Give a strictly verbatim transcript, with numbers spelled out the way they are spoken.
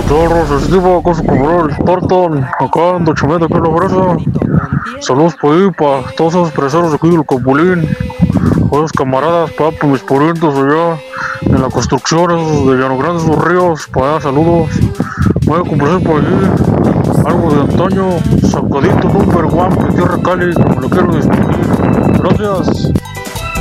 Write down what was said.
Chorros, Estiva, cosa como el Spartan, acá ando chambeando aquí en la brasa. Saludos por ahí para todos esos preseros de aquí del Capulín, buenos camaradas, para mis parientes allá en la construcción, esos de Llano Grande, esos ríos, para allá, saludos. Voy a complacer por ahí algo de antaño, sacadito number one de Tierra Cali, como lo quiero distinguir. Gracias.